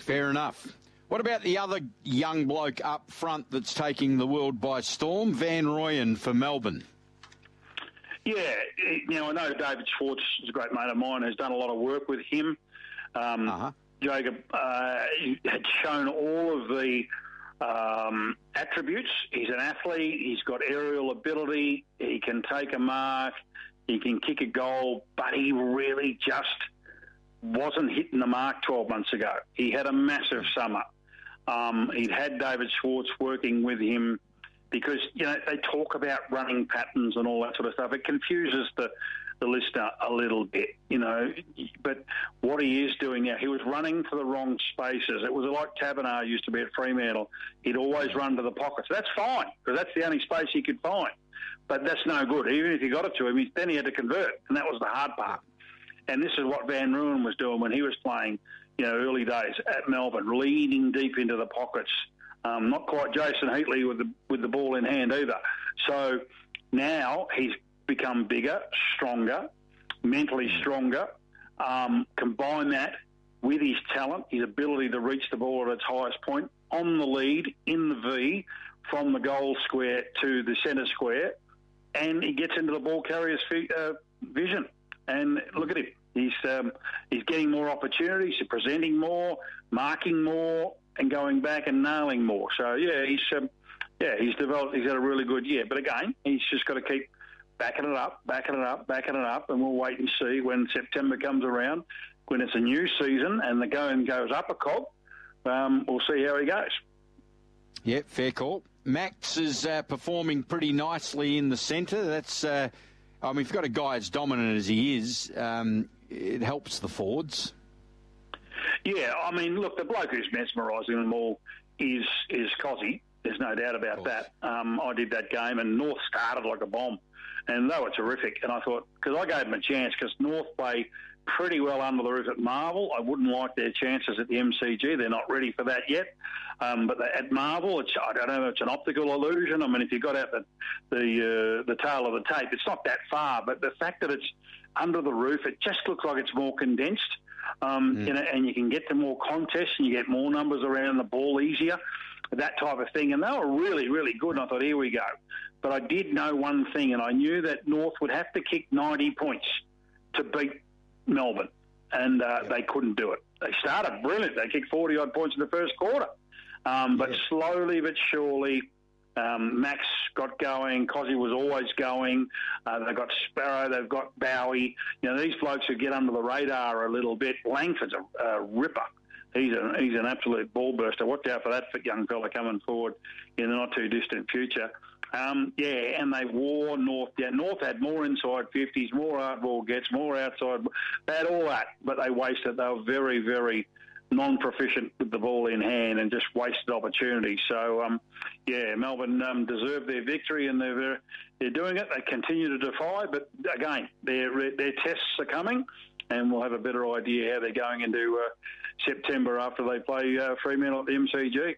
Fair enough. What about the other young bloke up front that's taking the world by storm, Van Rooyen for Melbourne? Yeah, I know David Schwartz is a great mate of mine, has done a lot of work with him. Jacob had shown all of the attributes. He's an athlete, he's got aerial ability, he can take a mark, he can kick a goal, but he really just wasn't hitting the mark 12 months ago. He had a massive summer. He'd had David Schwartz working with him because, they talk about running patterns and all that sort of stuff. It confuses the listener a little bit, But what he is doing now, he was running to the wrong spaces. It was like Tabernar used to be at Fremantle. He'd always run to the pockets. That's fine, because that's the only space he could find. But that's no good. Even if you got it to him, then he had to convert, and that was the hard part. And this is what Van Rooyen was doing when he was playing, early days at Melbourne, leading deep into the pockets. Not quite Jason Heatley with the ball in hand either. So now he's become bigger, stronger, mentally stronger. Combine that with his talent, his ability to reach the ball at its highest point, on the lead, in the V, from the goal square to the centre square, and he gets into the ball carrier's vision. And look at him. He's getting more opportunities, he's presenting more, marking more, and going back and nailing more. So, he's developed, he's had a really good year. But again, he's just got to keep backing it up, and we'll wait and see when September comes around, when it's a new season and the going goes up a cog. We'll see how he goes. Yeah, fair call. Max is performing pretty nicely in the centre. That's, if you've got a guy as dominant as he is, it helps the forwards. Yeah, look, the bloke who's mesmerising them all is Cozzy. There's no doubt about that. I did that game, and North started like a bomb, and they were terrific. And I thought, because I gave them a chance, because North play pretty well under the roof at Marvel. I wouldn't like their chances at the MCG. They're not ready for that yet. But at Marvel, I don't know if it's an optical illusion. If you got out the tail of the tape, it's not that far. But the fact that it's under the roof, it just looks like it's more condensed. And you can get to more contests and you get more numbers around the ball easier, that type of thing. And they were really, really good. And I thought, here we go. But I did know one thing, and I knew that North would have to kick 90 points to beat Melbourne. And they couldn't do it. They started brilliant. They kicked 40-odd points in the first quarter. But slowly but surely, Max got going. Cozzy was always going. They've got Sparrow. They've got Bowie. These blokes who get under the radar a little bit. Langford's a ripper. He's an absolute ball burster. Watch out for that young fella coming forward in the not-too-distant future. And they wore North down. North had more inside 50s, more hardball gets, more outside. They had all that, but they wasted. They were very, very non-proficient with the ball in hand and just wasted opportunities. So, Melbourne deserved their victory, and they're doing it. They continue to defy, but again, their tests are coming, and we'll have a better idea how they're going into September after they play Fremantle at the MCG.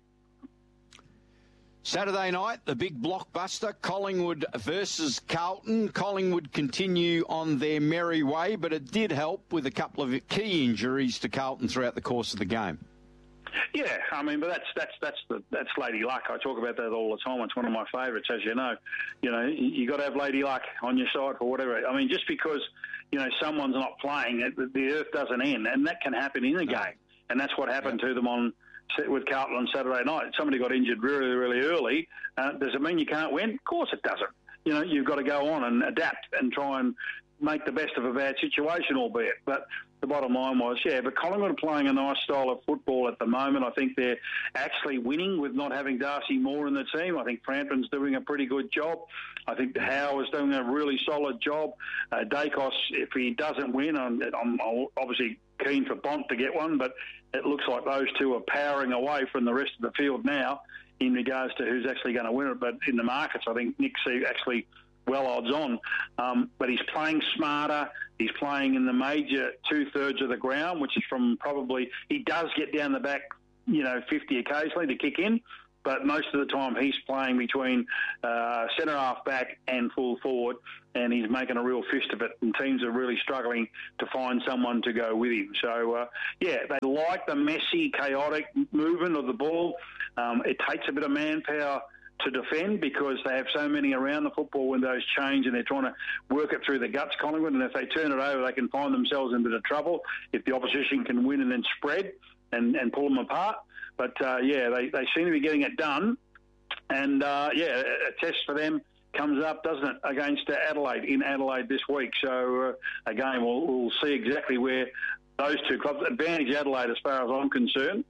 Saturday night, the big blockbuster, Collingwood versus Carlton. Collingwood continue on their merry way, but it did help with a couple of key injuries to Carlton throughout the course of the game. Yeah, but that's Lady Luck. I talk about that all the time. It's one of my favourites, as you know. You got to have Lady Luck on your side for whatever. Just because someone's not playing, the earth doesn't end, and that can happen in a game. And that's what happened to them with Carlton on Saturday night. Somebody got injured really, really early. Does it mean you can't win? Of course it doesn't. You've got to go on and adapt and try and make the best of a bad situation, albeit. But the bottom line was, but Collingwood are playing a nice style of football at the moment. I think they're actually winning with not having Darcy Moore in the team. I think Frampton's doing a pretty good job. I think Howe is doing a really solid job. Dacos, if he doesn't win, I'm obviously keen for Bont to get one, but it looks like those two are powering away from the rest of the field now in regards to who's actually going to win it. But in the markets, I think Nick's actually well odds on. But he's playing smarter. He's playing in the major two-thirds of the ground, which is from probably... He does get down the back, 50 occasionally to kick in, but most of the time he's playing between centre-half back and full forward. and he's making a real fist of it, and teams are really struggling to find someone to go with him. So, they like the messy, chaotic movement of the ball. It takes a bit of manpower to defend because they have so many around the football windows change and they're trying to work it through the guts, Collingwood, and if they turn it over, they can find themselves in a bit of trouble if the opposition can win and then spread and pull them apart. But, they seem to be getting it done. And, a test for them comes up, doesn't it, against Adelaide, in Adelaide this week. So, again, we'll see exactly where those two clubs advantage Adelaide as far as I'm concerned.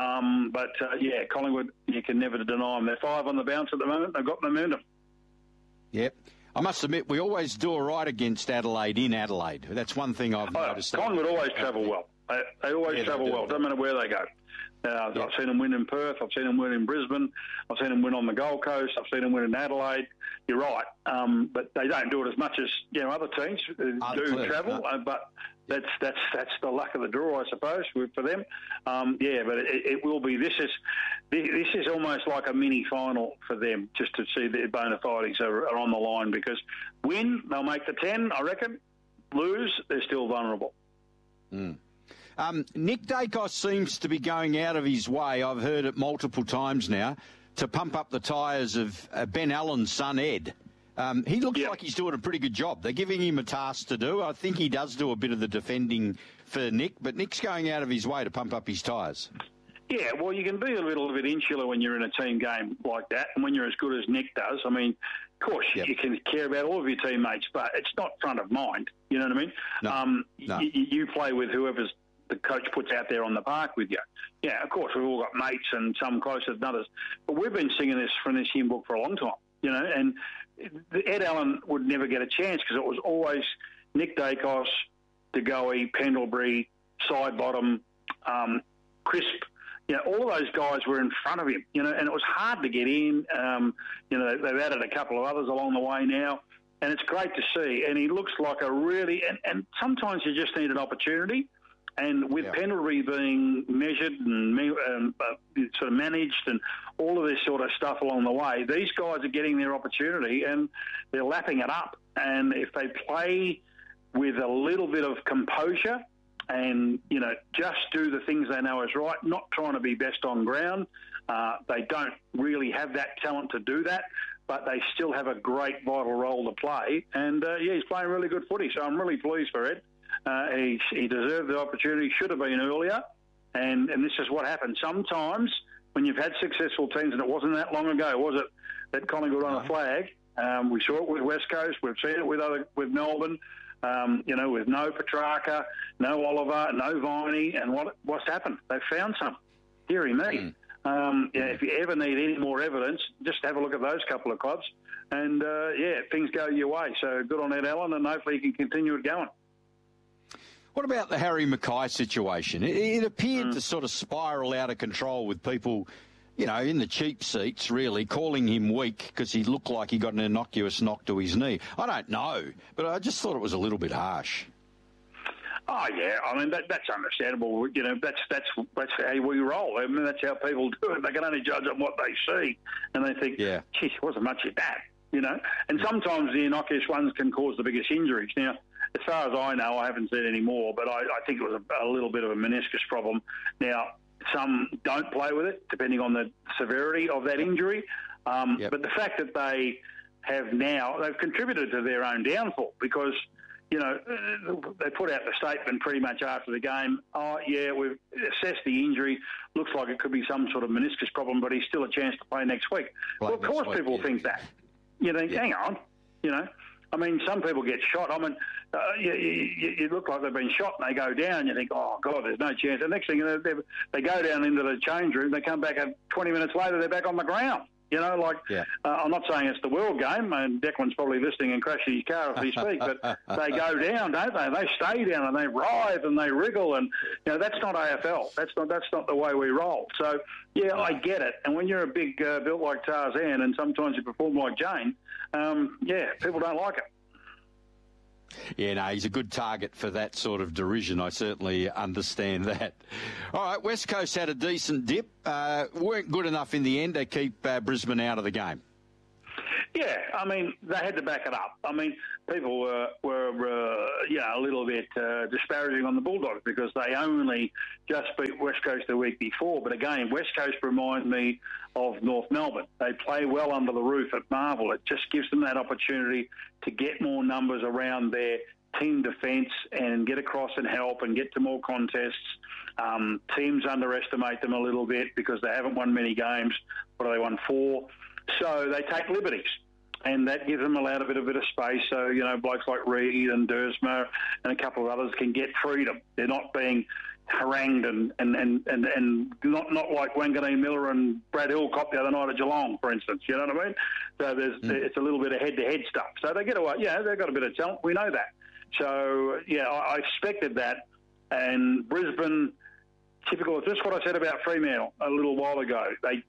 Collingwood, you can never deny them. They're 5 on the bounce at the moment. They've got momentum. Yep. I must admit, we always do all right against Adelaide in Adelaide. That's one thing I've noticed. Collingwood always travel well. They always travel well. Doesn't matter where they go. I've seen them win in Perth. I've seen them win in Brisbane. I've seen them win on the Gold Coast. I've seen them win in Adelaide. You're right. But they don't do it as much as other teams do travel. But that's the luck of the draw, I suppose, for them. But it will be. This is almost like a mini final for them, just to see their bona fides are on the line. Because win, they'll make the 10, I reckon. Lose, they're still vulnerable. Mm. Nick Dacos seems to be going out of his way, I've heard it multiple times now, to pump up the tyres of Ben Allen's son, Ed. He looks like he's doing a pretty good job. They're giving him a task to do. I think he does do a bit of the defending for Nick, but Nick's going out of his way to pump up his tyres. Yeah, well, you can be a little bit insular when you're in a team game like that, and when you're as good as Nick does. I mean, of course, you can care about all of your teammates, but it's not front of mind. You know what I mean? No. You play with whoever's the coach puts out there on the park with you. Yeah, of course, we've all got mates and some closer than others. But we've been singing this from this hymn book for a long time, and Ed Allen would never get a chance because it was always Nick Dacos, De Goey, Pendlebury, Sidebottom, Crisp. All of those guys were in front of him, and it was hard to get in. They've added a couple of others along the way now, and it's great to see. And he looks like a really, and sometimes you just need an opportunity. And with Pendlebury being measured and sort of managed and all of this sort of stuff along the way, these guys are getting their opportunity and they're lapping it up. And if they play with a little bit of composure and, just do the things they know is right, not trying to be best on ground, they don't really have that talent to do that, but they still have a great vital role to play. And, he's playing really good footy, so I'm really pleased for Ed. He deserved the opportunity, should have been earlier, and this is what happened. Sometimes when you've had successful teams, and it wasn't that long ago, was it, that Collingwood on a flag? We saw it with West Coast, we've seen it with Melbourne, with no Petrarca, no Oliver, no Viney, and what's happened? They've found some. Deary me. If you ever need any more evidence, just have a look at those couple of clubs, and things go your way. So good on Ed Allen, and hopefully he can continue it going. What about the Harry Mackay situation? It appeared to sort of spiral out of control with people, in the cheap seats, really, calling him weak because he looked like he got an innocuous knock to his knee. I don't know, but I just thought it was a little bit harsh. Oh, yeah. I mean, that's understandable. That's how we roll. I mean, that's how people do it. They can only judge on what they see. And they think, geez, it wasn't much of that, And sometimes the innocuous ones can cause the biggest injuries. Now, as far as I know, I haven't seen any more, but I think it was a little bit of a meniscus problem. Now, some don't play with it, depending on the severity of that injury. But the fact that they have now, they've contributed to their own downfall because, they put out the statement pretty much after the game, we've assessed the injury, looks like it could be some sort of meniscus problem, but he's still a chance to play next week. Well, of course people think that. Hang on, I mean, some people get shot. I mean, you look like they've been shot and they go down. You think, oh, God, there's no chance. The next thing, they go down into the change room. They come back 20 minutes later, they're back on the ground. I'm not saying it's the world game, and Declan's probably listening and crashing his car as we speak, but they go down, don't they? They stay down and they writhe and they wriggle, and that's not AFL. That's not the way we roll. So I get it. And when you're a big built like Tarzan, and sometimes you perform like Jane, people don't like it. Yeah, no, he's a good target for that sort of derision. I certainly understand that. All right, West Coast had a decent dip. Weren't good enough in the end to keep Brisbane out of the game. Yeah, I mean, they had to back it up. I mean, people were a little bit disparaging on the Bulldogs because they only just beat West Coast the week before. But again, West Coast reminds me of North Melbourne. They play well under the roof at Marvel. It just gives them that opportunity to get more numbers around their team defence and get across and help and get to more contests. Teams underestimate them a little bit because they haven't won many games. What have they won? 4. So they take liberties, and that gives them a bit of space. So, blokes like Reid and Dersma and a couple of others can get freedom. They're not being harangued and not like Wanganeen Miller and Brad Hillcop the other night at Geelong, for instance. You know what I mean? So it's a little bit of head-to-head stuff. So they get away. Yeah, they've got a bit of talent. We know that. So, I expected that. And Brisbane, typical, just what I said about Fremantle a little while ago.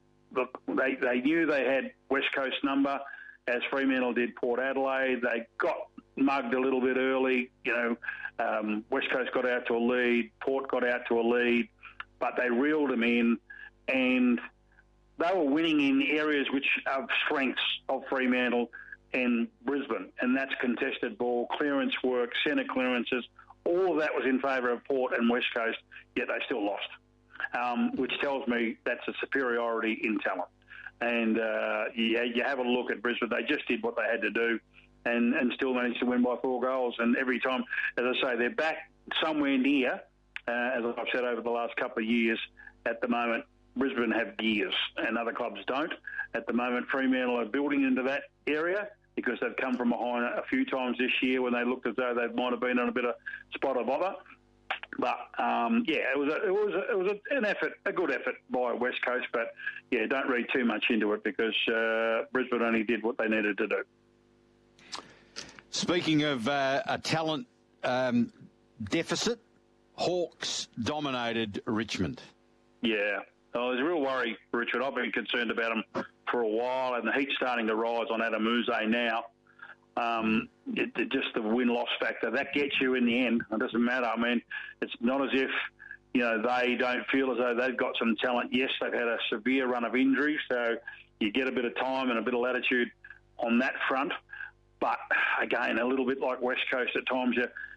They knew they had West Coast number, as Fremantle did Port Adelaide. They got mugged a little bit early. West Coast got out to a lead. Port got out to a lead. But they reeled them in, and they were winning in areas which are strengths of Fremantle and Brisbane, and that's contested ball, clearance work, centre clearances. All of that was in favour of Port and West Coast, yet they still lost, which tells me that's a superiority in talent. And you have a look at Brisbane. They just did what they had to do and still managed to win by 4 goals. And every time, as I say, they're back somewhere near, as I've said over the last couple of years. At the moment, Brisbane have gears and other clubs don't. At the moment, Fremantle are building into that area because they've come from behind a few times this year when they looked as though they might have been on a bit of spot of bother. But it was an effort, a good effort by West Coast. But don't read too much into it because Brisbane only did what they needed to do. Speaking of a talent deficit, Hawks dominated Richmond. Yeah, there's a real worry, Richard. I've been concerned about them for a while, and the heat's starting to rise on Adam Uze now. Just the win-loss factor, that gets you in the end. It doesn't matter. I mean, it's not as if, they don't feel as though they've got some talent. Yes, they've had a severe run of injuries, so you get a bit of time and a bit of latitude on that front. But, again, a little bit like West Coast at times,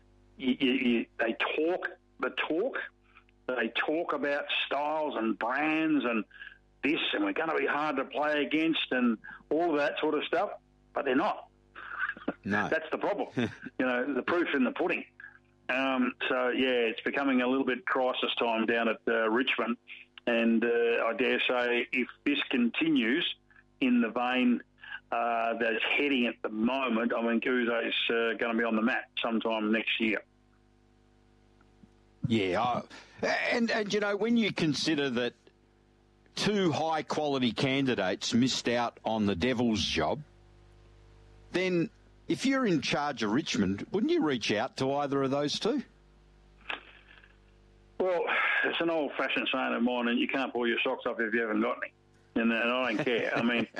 they talk the talk. They talk about styles and brands and this, and we're going to be hard to play against and all that sort of stuff, but they're not. No. That's the problem. The proof's in the pudding. It's becoming a little bit crisis time down at Richmond, and I dare say if this continues in the vein that's heading at the moment, I mean, Uze's going to be on the mat sometime next year. Yeah, and when you consider that 2 high-quality candidates missed out on the Devils' job, then if you're in charge of Richmond, wouldn't you reach out to either of those 2? Well, it's an old-fashioned saying of mine, and you can't pull your socks up if you haven't got any. And I don't care. I mean,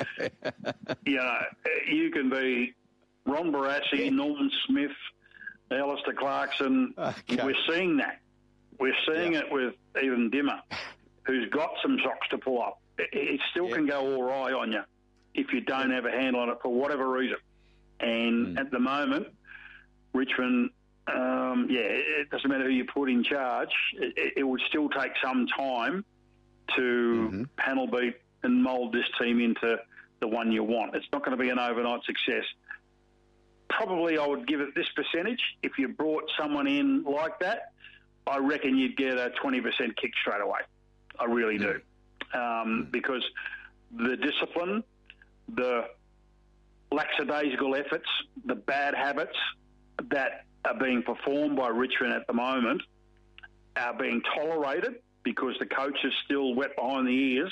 you can be Ron Barassi, Norman Smith, Alistair Clarkson. Okay. We're seeing that. We're seeing it with even Dimmer, who's got some socks to pull up. It still can go awry on you if you don't have a handle on it for whatever reason. And at the moment, Richmond, it doesn't matter who you put in charge. It would still take some time to panel beat and mould this team into the one you want. It's not going to be an overnight success. Probably I would give it this percentage. If you brought someone in like that, I reckon you'd get a 20% kick straight away. I really do. Because the discipline, the lackadaisical efforts, the bad habits that are being performed by Richmond at the moment are being tolerated because the coach is still wet behind the ears,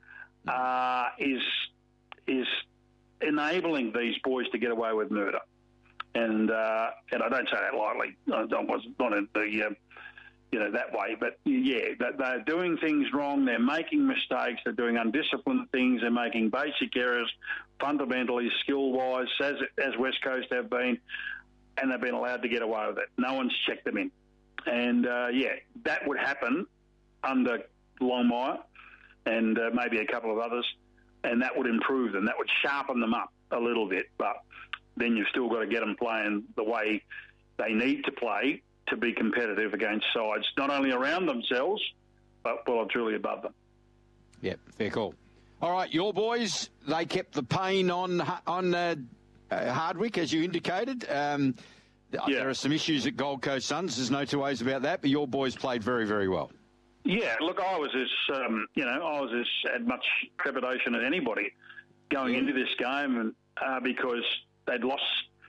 is enabling these boys to get away with murder. And I don't say that lightly. I was not in the... that way. But, they're doing things wrong. They're making mistakes. They're doing undisciplined things. They're making basic errors, fundamentally, skill-wise, as West Coast have been, and they've been allowed to get away with it. No one's checked them in. And, that would happen under Longmire and maybe a couple of others, and that would improve them. That would sharpen them up. a little bit, but then you've still got to get them playing the way they need to play to be competitive against sides, not only around themselves, but well and truly above them. Yep, fair call. All right, your boys, they kept the pain on Hardwick, as you indicated. There are some issues at Gold Coast Suns. There's no two ways about that, but your boys played very, very well. Yeah, look, I was as had much trepidation as anybody going into this game, and because they'd lost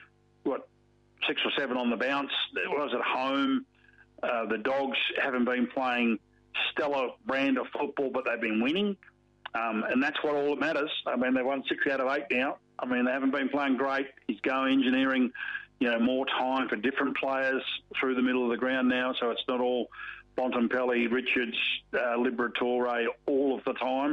6 or 7 on the bounce. It was at home. The Dogs haven't been playing stellar brand of football, but they've been winning, and that's what all that matters. I mean, they've won 6 out of 8 now. I mean, they haven't been playing great. He's engineering, more time for different players through the middle of the ground now, so it's not all Bontempelli, Richards, Liberatore all of the time.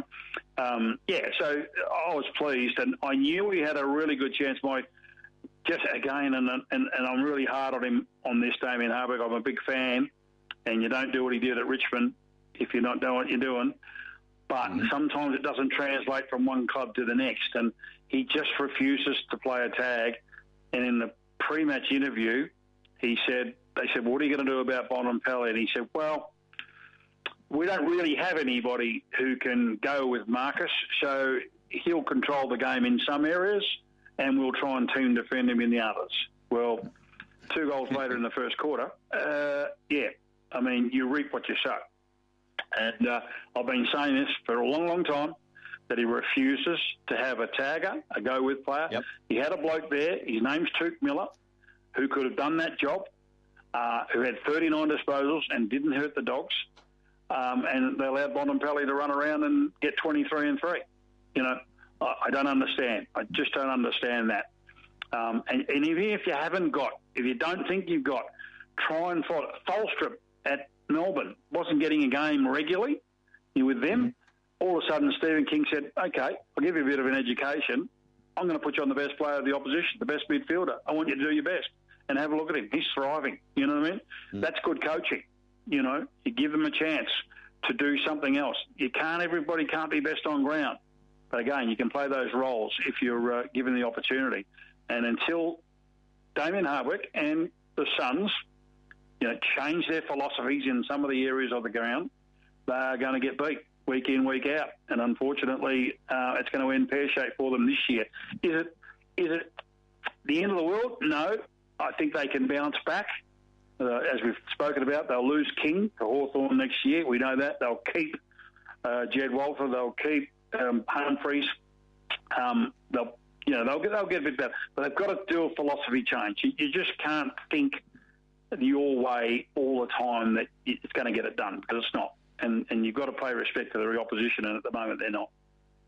So I was pleased, and I knew we had a really good chance. Just again, and I'm really hard on him on this, Damien Hardwick. I'm a big fan, and you don't do what he did at Richmond if you're not doing what you're doing. But sometimes it doesn't translate from one club to the next, and he just refuses to play a tag. And in the pre-match interview, they said, what are you going to do about Bontempelli? And he said, well, we don't really have anybody who can go with Marcus, so he'll control the game in some areas, and we'll try and team defend him in the others. Well, 2 goals later in the first quarter, I mean, you reap what you sow. And I've been saying this for a long, long time, that he refuses to have a tagger, a go-with player. Yep. He had a bloke there, his name's Tuke Miller, who could have done that job, who had 39 disposals and didn't hurt the Dogs. And they allowed Bontempelli to run around and get 23 and 3. I don't understand. I just don't understand that. And even if you don't think you've got, try and follow. Tholstrup at Melbourne wasn't getting a game regularly with them. All of a sudden, Stephen King said, okay, I'll give you a bit of an education. I'm going to put you on the best player of the opposition, the best midfielder. I want you to do your best and have a look at him. He's thriving. You know what I mean? That's good coaching. You give them a chance to do something else. Everybody can't be best on ground. But again, you can play those roles if you're given the opportunity. And until Damien Hardwick and the Suns, change their philosophies in some of the areas of the ground, they are going to get beat week in, week out. And unfortunately, it's going to end pear-shaped for them this year. Is it the end of the world? No. I think they can bounce back. As we've spoken about, they'll lose King to Hawthorn next year. We know that. They'll keep Jed Walter. They'll keep Humphreys. They'll get a bit better. But they've got to do a philosophy change. You just can't think your way all the time that it's going to get it done, because it's not. And you've got to pay respect to the opposition, and at the moment they're not.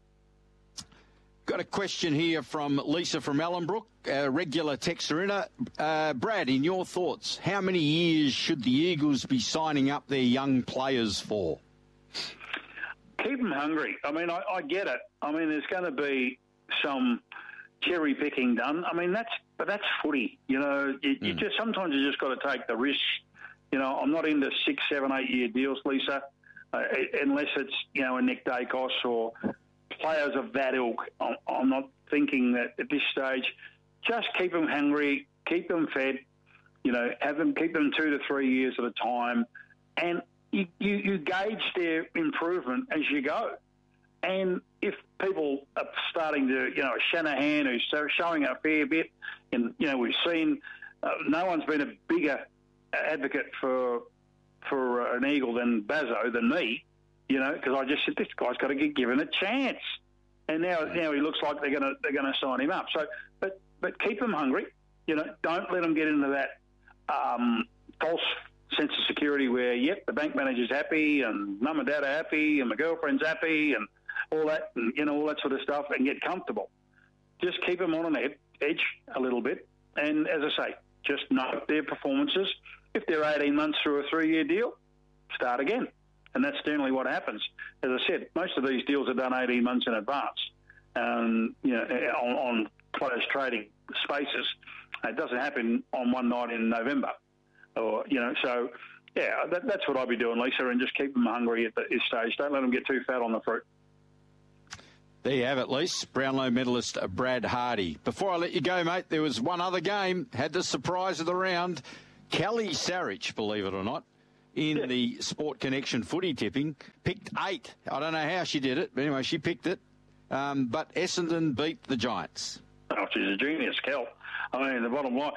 Got a question here from Lisa from Ellenbrook, a regular texter. Brad, in your thoughts, how many years should the Eagles be signing up their young players for? Keep them hungry. I mean, I get it. I mean, there's going to be some cherry picking done. I mean, that's footy. You just sometimes you just got to take the risk. I'm not into 6, 7, 8 year deals, Lisa, unless it's a Nick Dacos or players of that ilk. I'm not thinking that at this stage. Just keep them hungry, keep them fed. Keep them 2 to 3 years at a time, and you gauge their improvement as you go. And if people are starting to, Shanahan, who's showing a fair bit, and, we've seen no one's been a bigger advocate for an Eagle than Bazzo, than me, because I just said, this guy's got to get given a chance. And now he looks like they're going to sign him up. So, but keep them hungry. Don't let them get into that false sense of security where, the bank manager's happy and mum and dad are happy and my girlfriend's happy and all that, and, all that sort of stuff, and get comfortable. Just keep them on an edge a little bit. And as I say, just note their performances. If they're 18 months through a 3-year deal, start again. And that's generally what happens. As I said, most of these deals are done 18 months in advance, on players trading spaces. It doesn't happen on one night in November. Or, so, that's what I'd be doing, Lisa, and just keep them hungry at this stage. Don't let them get too fat on the fruit. There you have it, Lise. Brownlow medalist Brad Hardy. Before I let you go, mate, there was one other game, had the surprise of the round. Kelly Sarich, believe it or not, in the Sport Connection footy tipping, picked 8. I don't know how she did it, but anyway, she picked it. But Essendon beat the Giants. Oh, she's a genius, Kel. I mean, the bottom line,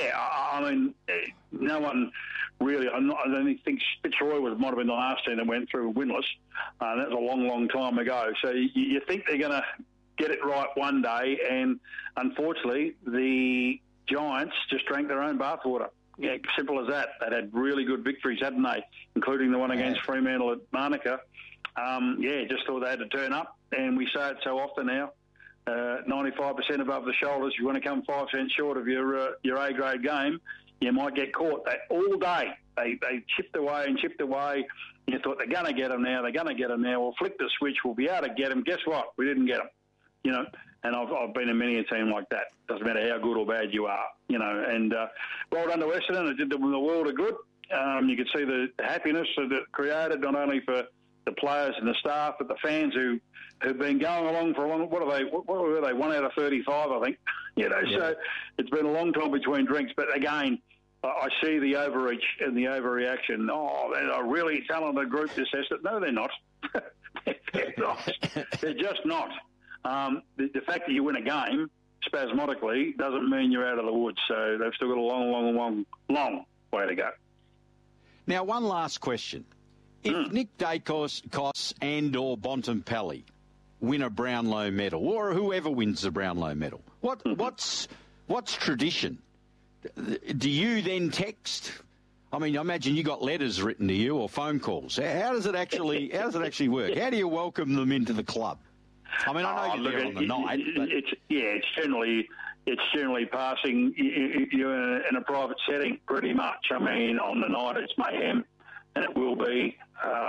no one really, I don't think Fitzroy might have been the last team that went through winless. That was a long, long time ago. So you think they're going to get it right one day, and unfortunately, the Giants just drank their own bathwater. Yeah, simple as that. They'd had really good victories, hadn't they? Including the one against Fremantle at Manuka. Just thought they had to turn up, and we say it so often now. 95% above the shoulders. You want to come 5 cents short of your A-grade game, you might get caught. All day they chipped away and chipped away. You thought they're going to get them now. We'll flick the switch. We'll be able to get them. Guess what? We didn't get them. You know, and I've been in many a team like that. Doesn't matter how good or bad you are. You know, and well done to Essendon. It did them the world of good. You could see the happiness that it created, not only for the players and the staff, but the fans who've been going along for a long. What were they? 1 out of 35, I think. You know, so it's been a long time between drinks. But again, I see the overreach and the overreaction. Oh, they're a really talented group. This Essendon. No, they're not. They're not. They're just not. The fact that you win a game spasmodically doesn't mean you're out of the woods. So they've still got a long way to go. Now, one last question. If Nick Dacos and or Bontempelli win a Brownlow medal, or whoever wins the Brownlow medal, what's tradition? Do you then text? I mean, I imagine you got letters written to you or phone calls. How does it actually work? How do you welcome them into the club? I mean, I know you're there on the night. But... It's generally passing you in a private setting, pretty much. I mean, on the night it's mayhem, and it will be.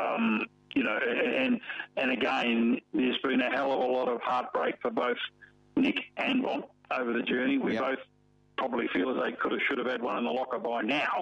And again, there's been a hell of a lot of heartbreak for both Nick and Bon over the journey. We both probably feel as they should have had one in the locker by now.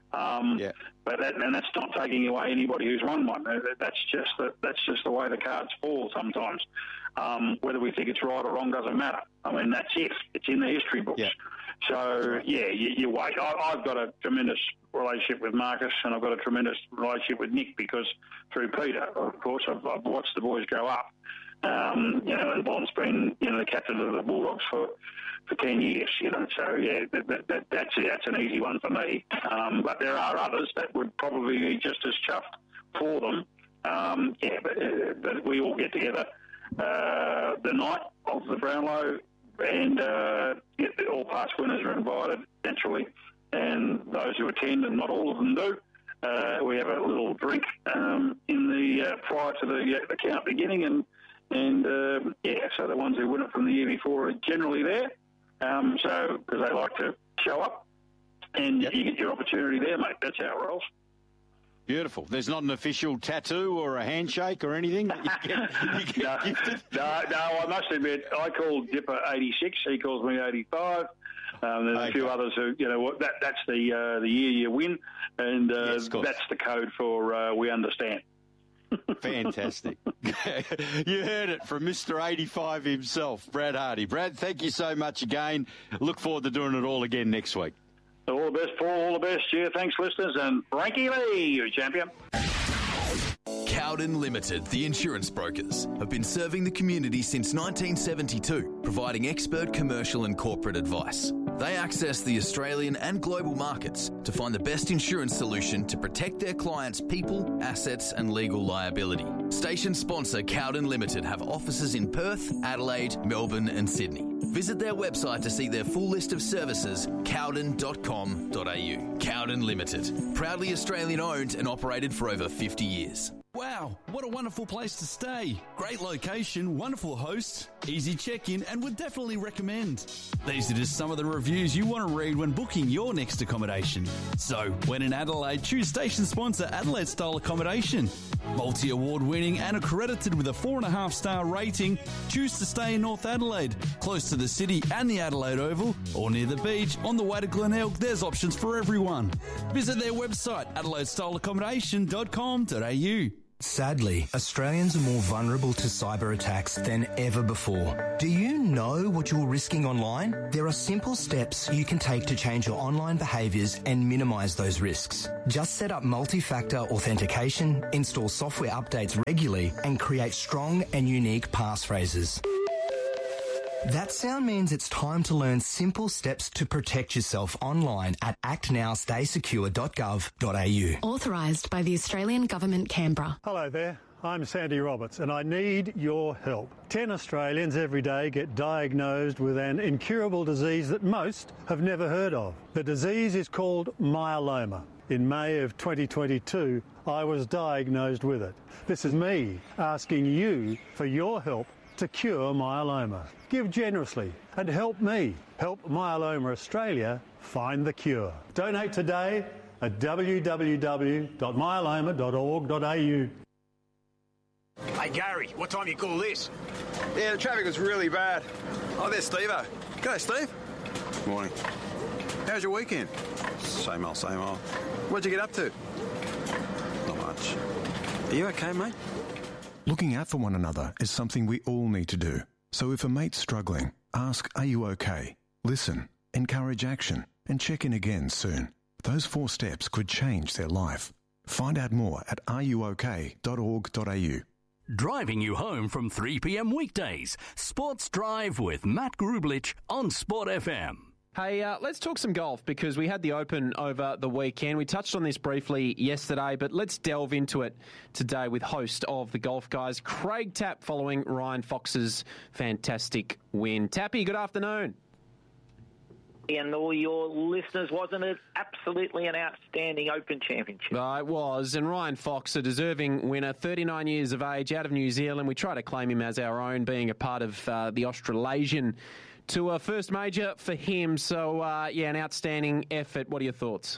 But that's not taking away anybody who's won one. That's just the way the cards fall sometimes. Whether we think it's right or wrong doesn't matter. I mean, that's it. It's in the history books. Yeah. So, you wait. I've got a tremendous relationship with Marcus, and I've got a tremendous relationship with Nick because through Peter, of course, I've watched the boys grow up. And Bond's been, the captain of the Bulldogs for 10 years, so that's an easy one for me. But there are others that would probably be just as chuffed for them. But we all get together the night of the Brownlow, and all past winners are invited, naturally, and those who attend, and not all of them do. We have a little drink in the prior to the count beginning, so the ones who win it from the year before are generally there. Because they like to show up, and you get your opportunity there, mate. That's how it rolls. Beautiful. There's not an official tattoo or a handshake or anything that you get gifted? No, I must admit, I call Dipper 86. He calls me 85. There's a few others who, that's the year you win, and that's the code for we understand. Fantastic. You heard it from Mr. 85 himself, Brad Hardy. Brad, thank you so much again. Look forward to doing it all again next week. All the best, Paul. All the best. Yeah, thanks, listeners. And Frankie Lee, you champion. Cowden Limited, the insurance brokers, have been serving the community since 1972, providing expert commercial and corporate advice. They access the Australian and global markets to find the best insurance solution to protect their clients' people, assets and legal liability. Station sponsor Cowden Limited have offices in Perth, Adelaide, Melbourne and Sydney. Visit their website to see their full list of services, cowden.com.au. Cowden Limited, proudly Australian owned and operated for over 50 years. Wow, what a wonderful place to stay. Great location, wonderful hosts, easy check-in, and would definitely recommend. These are just some of the reviews you want to read when booking your next accommodation. So, when in Adelaide, choose station sponsor Adelaide Style Accommodation. Multi-award winning and accredited with a 4.5-star rating, choose to stay in North Adelaide, close to the city and the Adelaide Oval, or near the beach, on the way to Glenelg. There's options for everyone. Visit their website, adelaidestyleaccommodation.com.au. Sadly, Australians are more vulnerable to cyber attacks than ever before. Do you know what you're risking online? There are simple steps you can take to change your online behaviours and minimise those risks. Just set up multi-factor authentication, install software updates regularly, and create strong and unique passphrases. That sound means it's time to learn simple steps to protect yourself online at actnowstaysecure.gov.au. Authorised by the Australian Government, Canberra. Hello there, I'm Sandy Roberts and I need your help. 10 Australians every day get diagnosed with an incurable disease that most have never heard of. The disease is called myeloma. In May of 2022, I was diagnosed with it. This is me asking you for your help to cure myeloma. Give generously and help me. Help Myeloma Australia find the cure. Donate today at www.myeloma.org.au. Hey Gary, what time you call this? Yeah, the traffic was really bad. Oh, there's Steve-o. G'day, Steve. Morning. How's your weekend? Same old, same old. What'd you get up to? Not much. Are you okay, mate? Looking out for one another is something we all need to do. So if a mate's struggling, ask, are you okay? Listen, encourage action, and check in again soon. Those 4 steps could change their life. Find out more at areyouok.org.au. Driving you home from 3 p.m. weekdays. Sports Drive with Matt Grublich on Sport FM. Hey, let's talk some golf because we had the Open over the weekend. We touched on this briefly yesterday, but let's delve into it today with host of the Golf Guys, Craig Tapp, following Ryan Fox's fantastic win. Tappy, good afternoon. And all your listeners, wasn't it absolutely an outstanding Open Championship? It was, and Ryan Fox, a deserving winner, 39 years of age, out of New Zealand. We try to claim him as our own, being a part of the Australasian Tour. First major for him, so an outstanding effort. What are your thoughts?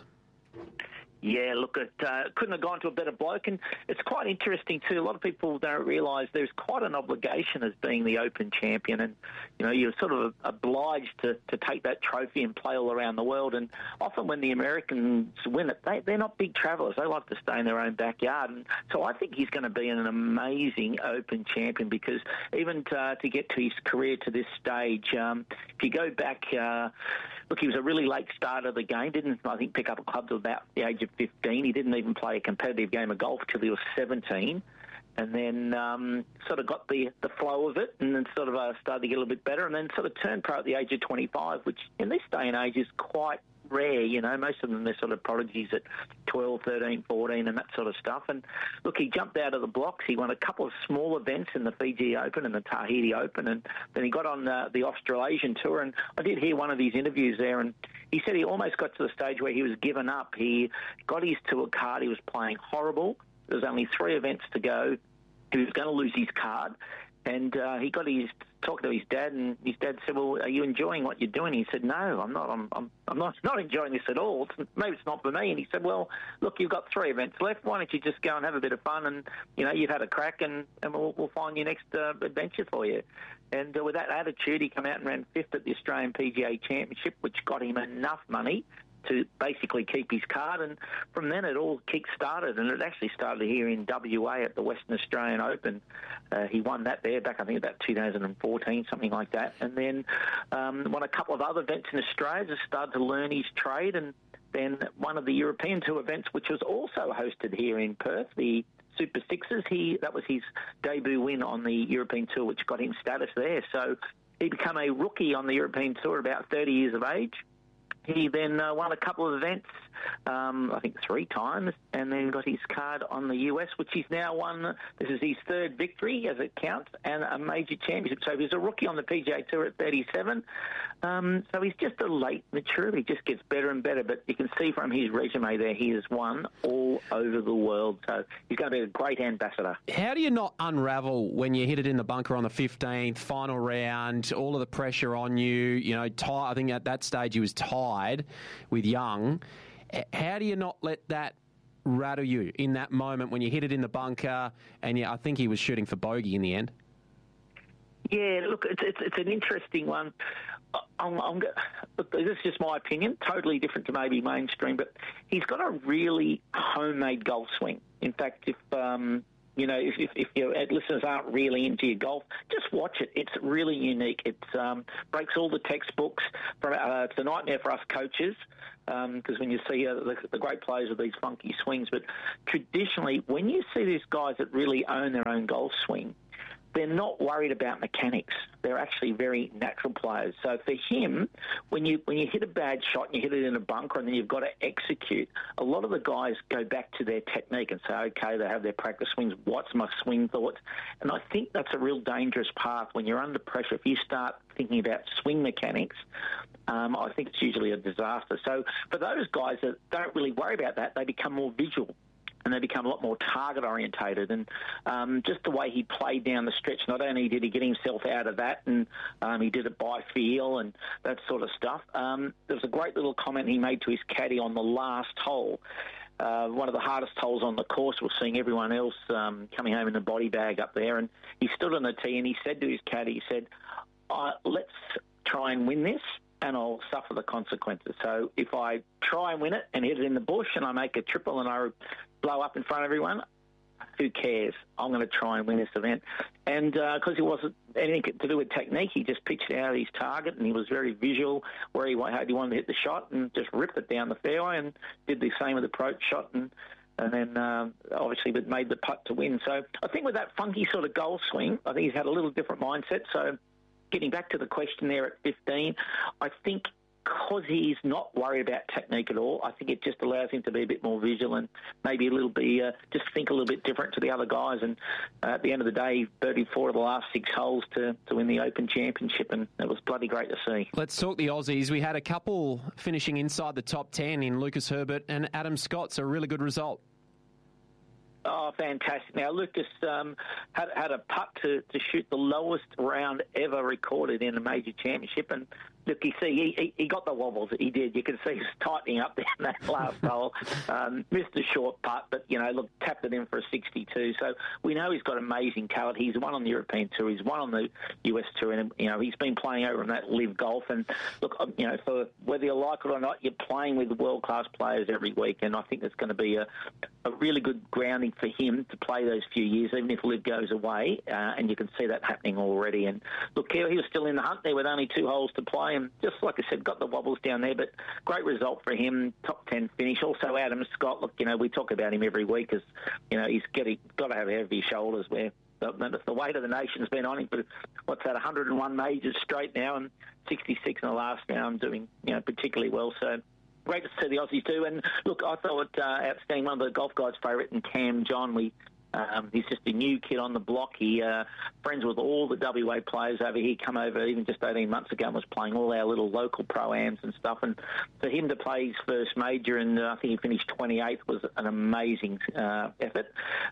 Yeah, look, it couldn't have gone to a better bloke, and it's quite interesting too. A lot of people don't realise there's quite an obligation as being the Open champion, and you're sort of obliged to take that trophy and play all around the world. And often when the Americans win it, they're not big travellers. They like to stay in their own backyard, and so I think he's going to be an amazing Open champion because even to get to his career to this stage, if you go back. Look, he was a really late starter of the game. Didn't, I think, pick up a club till about the age of 15. He didn't even play a competitive game of golf till he was 17. And then sort of got the flow of it and then sort of started to get a little bit better and then sort of turned pro at the age of 25, which in this day and age is quite rare. Most of them, they're sort of prodigies at 12, 13, 14 and that sort of stuff. And look, he jumped out of the blocks. He won a couple of small events in the Fiji Open and the Tahiti Open, and then he got on the Australasian Tour. And I did hear one of these interviews there, and he said he almost got to the stage where he was given up. He got his tour card. He was playing horrible. There was only 3 events to go. He was going to lose his card. And he got talking to his dad, and his dad said, "Well, are you enjoying what you're doing?" He said, "No, I'm not. I'm not enjoying this at all. Maybe it's not for me." And he said, "Well, look, you've got 3 events left. Why don't you just go and have a bit of fun? And you've had a crack, and we'll find your next adventure for you." And with that attitude, he came out and ran 5th at the Australian PGA Championship, which got him enough money to basically keep his card, and from then it all kick-started, and it actually started here in WA at the Western Australian Open. He won that there back, I think, about 2014, something like that, and then won a couple of other events in Australia, just started to learn his trade, and then one of the European Tour events, which was also hosted here in Perth, the Super Sixes. That was his debut win on the European Tour, which got him status there. So he became a rookie on the European Tour at about 30 years of age. He then won a couple of events, I think 3 times, and then got his card on the US, which he's now won. This is his 3rd victory, as it counts, and a major championship. So he's a rookie on the PGA Tour at 37. So he's just a late mature. He just gets better and better. But you can see from his resume there, he has won all over the world. So he's going to be a great ambassador. How do you not unravel when you hit it in the bunker on the 15th, final round, all of the pressure on you, I think at that stage he was tied with Young. How do you not let that rattle you in that moment when you hit it in the bunker? And I think he was shooting for bogey in the end. Yeah, look, it's an interesting one. Look, this is just my opinion, totally different to maybe mainstream, but he's got a really homemade golf swing. In fact, if if your listeners aren't really into your golf, just watch it. It's really unique. It breaks all the textbooks. It's a nightmare for us coaches because when you see the great players with these funky swings, but traditionally, when you see these guys that really own their own golf swing, they're not worried about mechanics. They're actually very natural players. So for him, when you hit a bad shot and you hit it in a bunker and then you've got to execute, a lot of the guys go back to their technique and say, okay, they have their practice swings. What's my swing thoughts? And I think that's a real dangerous path when you're under pressure. If you start thinking about swing mechanics, I think it's usually a disaster. So for those guys that don't really worry about that, they become more visual. And they become a lot more target-orientated. And just the way he played down the stretch, not only did he get himself out of that, and he did it by feel and that sort of stuff. There was a great little comment he made to his caddy on the last hole. One of the hardest holes on the course was seeing everyone else coming home in a body bag up there. And he stood on the tee and he said to his caddy, he said, let's try and win this, and I'll suffer the consequences. So if I try and win it and hit it in the bush and I make a triple and I blow up in front of everyone, who cares? I'm going to try and win this event. And because it wasn't anything to do with technique, he just pitched it out of his target and he was very visual where he wanted to hit the shot and just ripped it down the fairway and did the same with the approach shot and then obviously made the putt to win. So I think with that funky sort of golf swing, I think he's had a little different mindset. So getting back to the question there at 15, I think because he's not worried about technique at all, I think it just allows him to be a bit more vigilant, maybe a little bit, just think a little bit different to the other guys. And at the end of the day, he birdied 4 of the last 6 holes to win the Open Championship, and it was bloody great to see. Let's talk the Aussies. We had a couple finishing inside the top 10 in Lucas Herbert and Adam Scott, so a really good result. Oh, fantastic. Now, Lucas had a putt to shoot the lowest round ever recorded in a major championship. And, look, you see, he got the wobbles. He did. You can see he was tightening up there in that last hole. Missed a short putt, but, tapped it in for a 62. So we know he's got amazing talent. He's won on the European Tour. He's won on the US Tour. And, he's been playing over in that Live Golf. And, look, for whether you like it or not, you're playing with world-class players every week. And I think there's going to be a really good grounding for him to play those few years, even if Liv goes away, and you can see that happening already. And look, he was still in the hunt there with only 2 holes to play, and just like I said, got the wobbles down there, but great result for him, top 10 finish. Also, Adam Scott, look, we talk about him every week because, he's got to have heavy shoulders where the weight of the nation's been on him for, 101 majors straight now, and 66 in the last round, doing, particularly well. So great to see the Aussies do. And look, I thought outstanding. One of the golf guys' favourite, and Cam John. He's just a new kid on the block. He friends with all the WA players over here. Come over even just 18 months ago and was playing all our little local pro-ams and stuff. And for him to play his first major, and I think he finished 28th, was an amazing effort.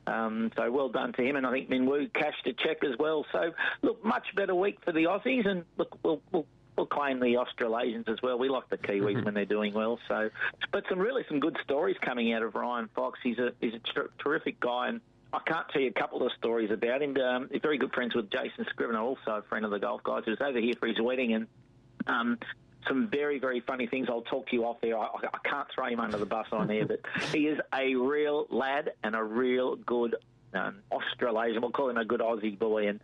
So well done to him. And I think Minwoo cashed a cheque as well. So look, much better week for the Aussies. And look, we'll claim the Australasians as well. We like the Kiwis when they're doing well. So, but some good stories coming out of Ryan Fox. He's a terrific guy, and I can't tell you a couple of stories about him. He's very good friends with Jason Scrivener, also a friend of the golf guys, who's over here for his wedding, and some very, very funny things. I'll talk to you off there. I can't throw him under the bus on there, but he is a real lad and a real good Australasian. We'll call him a good Aussie boy, and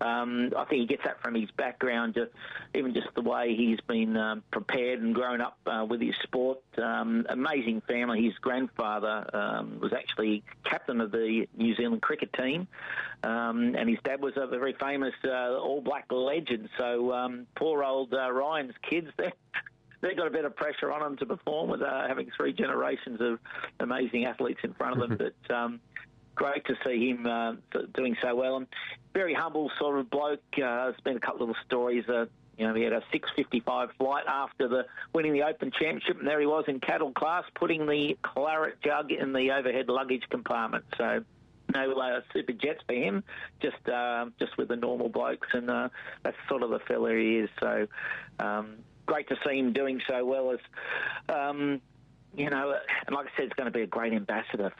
I think he gets that from his background, even just the way he's been prepared and grown up with his sport. Amazing family. His grandfather was actually captain of the New Zealand cricket team, and his dad was a very famous All Black legend. So poor old Ryan's kids there. They've got a bit of pressure on them to perform with having 3 generations of amazing athletes in front of them. But great to see him doing so well. And very humble sort of bloke. There's been a couple of little stories. He had a 6:55 flight after winning the Open Championship, and there he was in cattle class, putting the claret jug in the overhead luggage compartment. So no super jets for him, just with the normal blokes, and that's sort of the fella he is. So great to see him doing so well. And like I said, it's going to be a great ambassador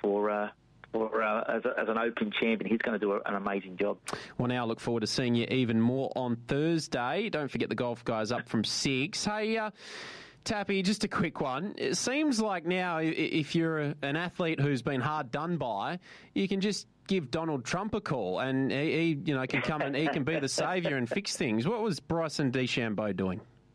as an Open champion. He's going to do an amazing job. Well, now I look forward to seeing you even more on Thursday. Don't forget the golf guys up from 6. Hey, Tappy, just a quick one. It seems like now if you're an athlete who's been hard done by, you can just give Donald Trump a call and he can come and he can be the saviour and fix things. What was Bryson DeChambeau doing?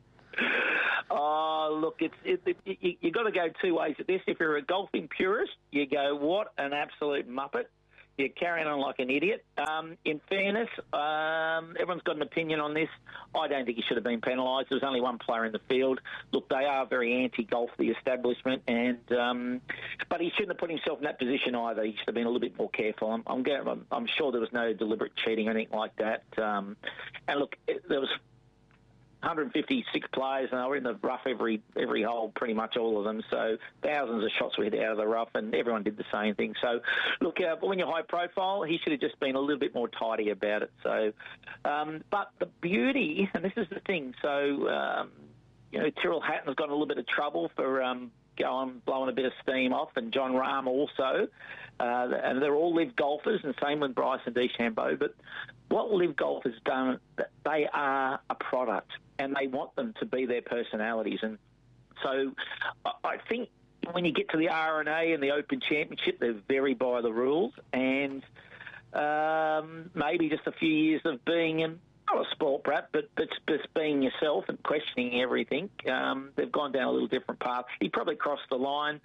Oh, look, you got to go two ways at this. If you're a golfing purist, you go, what an absolute muppet. You're carrying on like an idiot. In fairness, everyone's got an opinion on this. I don't think he should have been penalised. There was only one player in the field. Look, they are very anti-golf, the establishment, but he shouldn't have put himself in that position either. He should have been a little bit more careful. I'm sure there was no deliberate cheating or anything like that. And look, there was 156 players, and they were in the rough every hole, pretty much all of them. So thousands of shots were hit out of the rough, and everyone did the same thing. So, look, when you're high profile, he should have just been a little bit more tidy about it. So, but the beauty, and this is the thing. So, Tyrrell Hatton's got a little bit of trouble for blowing a bit of steam off, and John Rahm also. And they're all live golfers, and same with Bryson DeChambeau. But what live golf has done, they are a product, and they want them to be their personalities. And so I think when you get to the R&A and the Open Championship, they're very by the rules. And maybe just a few years of being not a sport brat, but just being yourself and questioning everything, they've gone down a little different path. He probably crossed the line,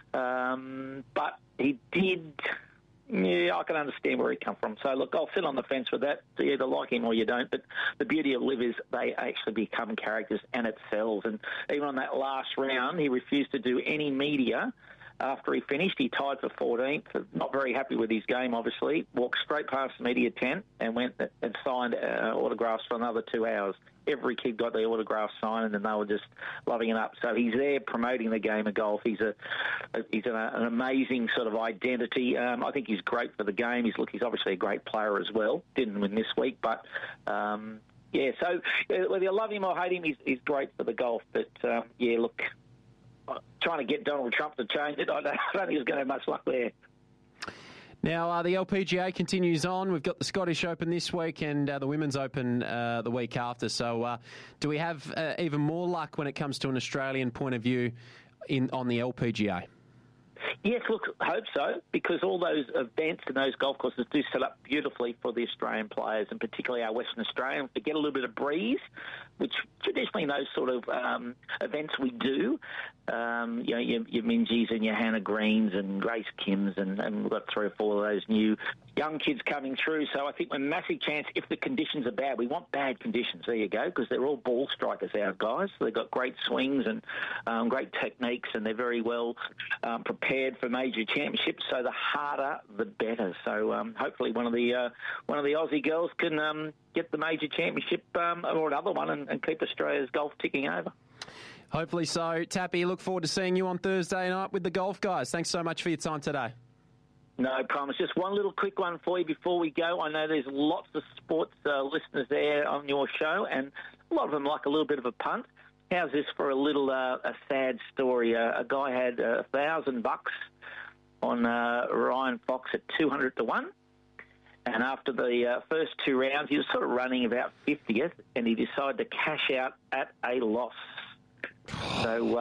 but he did... Yeah, I can understand where he come from. So, look, I'll sit on the fence with that. You either like him or you don't. But the beauty of Liv is they actually become characters, and it sells. And even on that last round, he refused to do any media after he finished. He tied for 14th. Not very happy with his game, obviously. Walked straight past the media tent and went and signed autographs for another 2 hours. Every kid got the autograph signed, and they were just loving it up. So he's there promoting the game of golf. He's an amazing sort of identity. I think he's great for the game. He's obviously a great player as well. Didn't win this week, but yeah. So whether you love him or hate him, he's great for the golf. But yeah, look, trying to get Donald Trump to change it, I don't think he's going to have much luck there. Now, the LPGA continues on. We've got the Scottish Open this week and the Women's Open the week after. So do we have even more luck when it comes to an Australian point of view on the LPGA? Yes, look, I hope so, because all those events and those golf courses do set up beautifully for the Australian players, and particularly our Western Australians, to get a little bit of breeze, which traditionally in those sort of events we do. Your Minjies and your Hannah Greens and Grace Kims, and we've got 3 or 4 of those new young kids coming through. So I think we're a massive chance if the conditions are bad. We want bad conditions. There you go, because they're all ball strikers, our guys. So they've got great swings and great techniques, and they're very well prepared for major championships. So the harder, the better. So hopefully one of the Aussie girls can get the major championship or another one and keep Australia's golf ticking over. Hopefully so. Tappy, look forward to seeing you on Thursday night with the golf guys. Thanks so much for your time today. No promise. Just one little quick one for you before we go. I know there's lots of sports listeners there on your show, and a lot of them like a little bit of a punt. How's this for a little a sad story? A guy had $1,000 on Ryan Fox at 200 to 1. And after the first 2 rounds, he was sort of running about 50th, and he decided to cash out at a loss. So,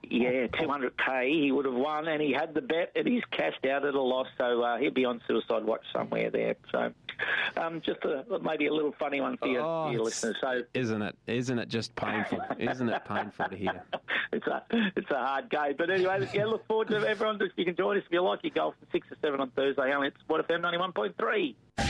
200K he would have won, and he had the bet, and he's cashed out at a loss. So he'll be on suicide watch somewhere there. So just maybe a little funny one for your listeners. So Isn't it just painful? Isn't it painful to hear? It's a hard game. But anyway, yeah, look forward to everyone. If you can join us, if you like your golf, from 6 to 7 on Thursday, only at Sport FM 91.3.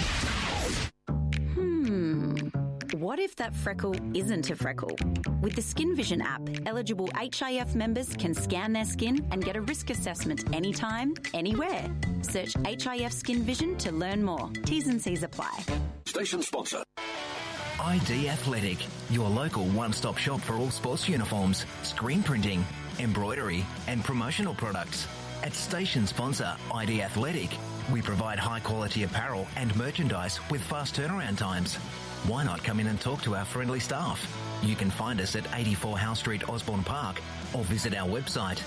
What if that freckle isn't a freckle? With the Skin Vision app, eligible HIF members can scan their skin and get a risk assessment anytime, anywhere. Search HIF Skin Vision to learn more. T's and C's apply. Station sponsor. ID Athletic, your local one-stop shop for all sports uniforms, screen printing, embroidery and promotional products. At station sponsor ID Athletic, we provide high-quality apparel and merchandise with fast turnaround times. Why not come in and talk to our friendly staff? You can find us at 84 Howe Street, Osborne Park, or visit our website,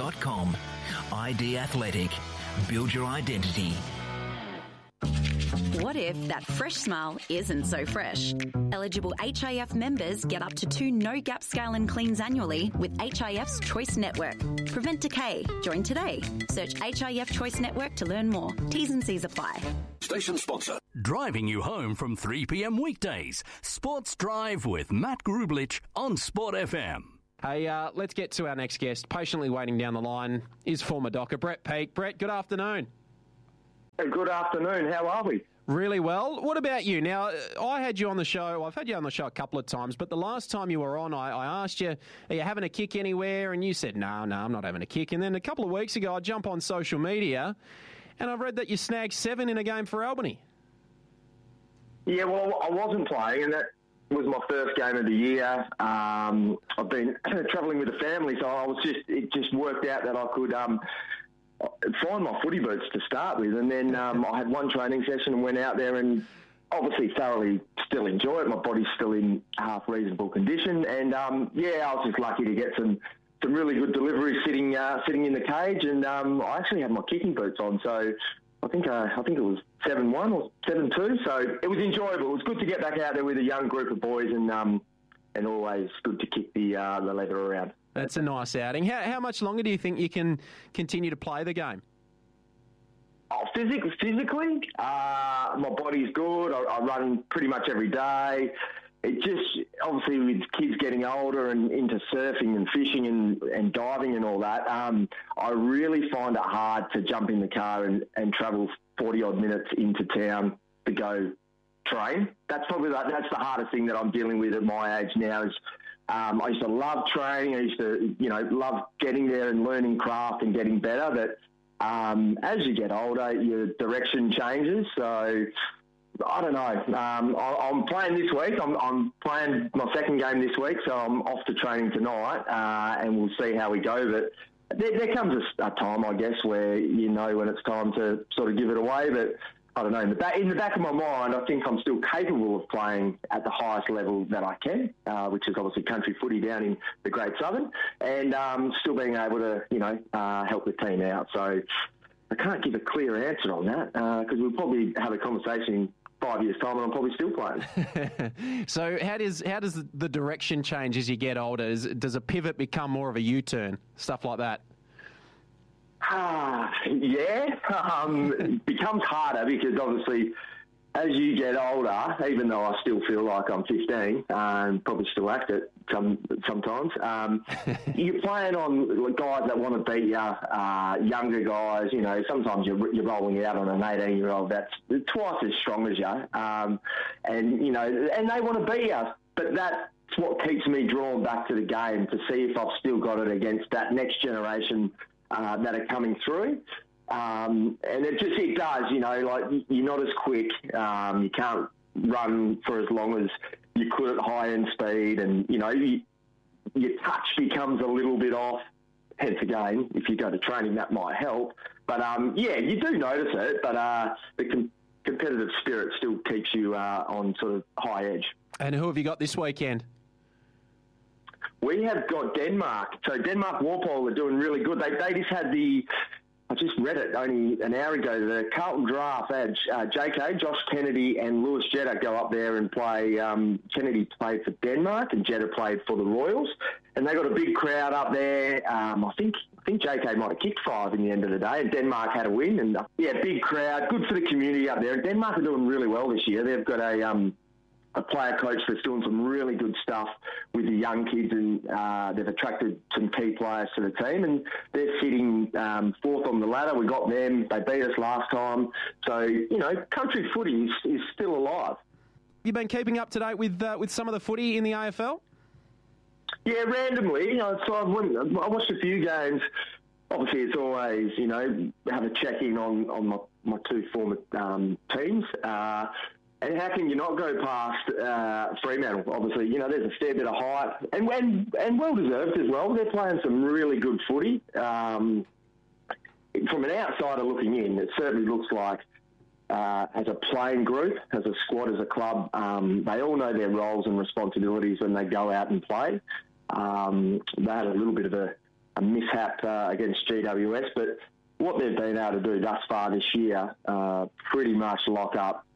www.idathletic.com. ID Athletic. Build your identity. What if that fresh smile isn't so fresh? Eligible HIF members get up to 2 no-gap scale and cleans annually with HIF's Choice Network. Prevent decay. Join today. Search HIF Choice Network to learn more. T's and C's apply. Station sponsor. Driving you home from 3 p.m. weekdays. Sports Drive with Matt Grublich on Sport FM. Hey, let's get to our next guest. Patiently waiting down the line is former Docker Brett Peake. Brett, good afternoon. Good afternoon. How are we? Really well. What about you? Now, I had you on the show. I've had you on the show a couple of times, but the last time you were on, I asked you, are you having a kick anywhere? And you said, no, I'm not having a kick. And then a couple of weeks ago, I jump on social media, and I've read that you snagged 7 in a game for Albany. Yeah, well, I wasn't playing, and that was my first game of the year. I've been travelling with the family, so it just worked out that I could find my footy boots to start with, and then I had one training session and went out there and obviously thoroughly still enjoy it. My body's still in half reasonable condition, and I was just lucky to get some really good deliveries sitting in the cage, and I actually had my kicking boots on, so I think it was 7-1 or 7-2, so it was enjoyable. It was good to get back out there with a young group of boys, and always good to kick the leather around. That's a nice outing. How much longer do you think you can continue to play the game? Oh, physically, my body's good. I run pretty much every day. It just, obviously with kids getting older and into surfing and fishing and diving and all that, I really find it hard to jump in the car and travel 40-odd minutes into town to go train. That's the hardest thing that I'm dealing with at my age now is I used to love training. I used to, love getting there and learning craft and getting better. But as you get older, your direction changes. So I don't know. I'm playing this week. I'm playing my second game this week, so I'm off to training tonight, and we'll see how we go. But there comes a time, I guess, where you know when it's time to sort of give it away. But I don't know. In the back of my mind, I think I'm still capable of playing at the highest level that I can, which is obviously country footy down in the Great Southern, and still being able to, help the team out. So I can't give a clear answer on that because we'll probably have a conversation in 5 years' time and I'm probably still playing. So how does the direction change as you get older? Does a pivot become more of a U-turn, stuff like that? It becomes harder because obviously as you get older, even though I still feel like I'm 15 and probably still act it sometimes, you're playing on guys that want to beat you, younger guys, sometimes you're rolling out on an 18-year-old that's twice as strong as you, and they want to beat you, but that's what keeps me drawn back to the game to see if I've still got it against that next generation that are coming through. And it does, you're not as quick. You can't run for as long as you could at high end speed, and, your touch becomes a little bit off. Hence, again, if you go to training, that might help. But, you do notice it, but the competitive spirit still keeps you on sort of high edge. And who have you got this weekend? We have got Denmark. So Denmark Walpole are doing really good. They just had I just read it only an hour ago, the Carlton draft had JK, Josh Kennedy and Lewis Jetta go up there and play. Kennedy played for Denmark and Jetta played for the Royals. And they got a big crowd up there. I think JK might have kicked 5 in the end of the day, and Denmark had a win. And big crowd, good for the community up there. And Denmark are doing really well this year. They've got a player coach that's doing some really good stuff with the young kids, and they've attracted some key players to the team, and they're sitting 4th on the ladder. We got them. They beat us last time. So, country footy is still alive. You've been keeping up to date with some of the footy in the AFL? Yeah, randomly. So I watched a few games. Obviously, it's always, have a check-in on my 2 former teams. And how can you not go past Fremantle? Obviously, there's a fair bit of hype, and well-deserved as well. They're playing some really good footy. From an outsider looking in, it certainly looks like as a playing group, as a squad, as a club, they all know their roles and responsibilities when they go out and play. They had a little bit of a mishap against GWS, but what they've been able to do thus far this year, pretty much lock up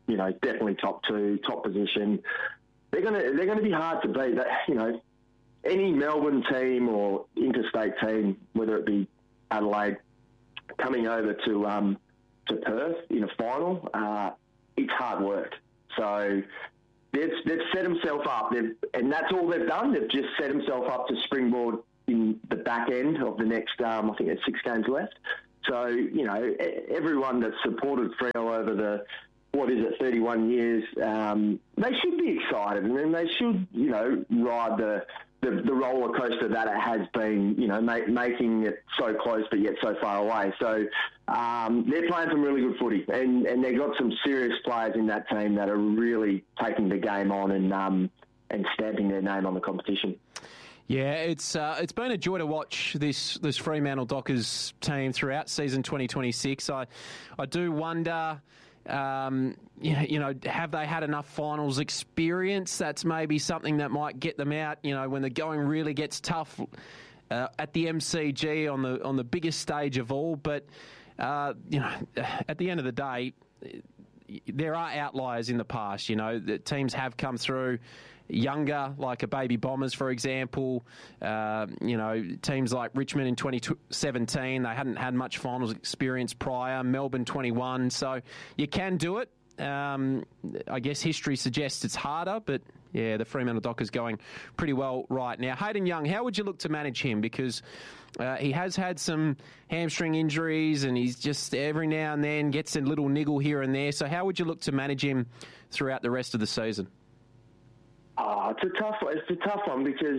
definitely top 2, top position. They're going to be hard to beat. Any Melbourne team or interstate team, whether it be Adelaide, coming over to Perth in a final, it's hard work. So they've set themselves up, and that's all they've done. They've just set themselves up to springboard in the back end of the next, I think there's 6 games left. So, everyone that's supported Freo over 31 years, they should be excited, and then they should, ride the roller coaster that it has been, making it so close but yet so far away. So they're playing some really good footy, and they've got some serious players in that team that are really taking the game on and stamping their name on the competition. Yeah, it's been a joy to watch this Fremantle Dockers team throughout season 2026. I do wonder, have they had enough finals experience? That's maybe something that might get them out, when the going really gets tough at the MCG on the biggest stage of all. But, at the end of the day, there are outliers in the past. The teams have come through younger, like a Baby Bombers, for example. Teams like Richmond in 2017, they hadn't had much finals experience prior. Melbourne 21, so you can do it. I guess history suggests it's harder, but yeah, the Fremantle Dockers going pretty well right now. Hayden Young, how would you look to manage him? Because he has had some hamstring injuries, and he's just every now and then gets a little niggle here and there. So how would you look to manage him throughout the rest of the season? It's a tough one because